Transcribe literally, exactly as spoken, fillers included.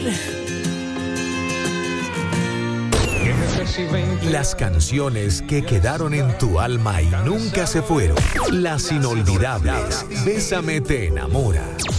Las canciones que quedaron en tu alma y nunca se fueron. Las inolvidables. Bésame te enamora.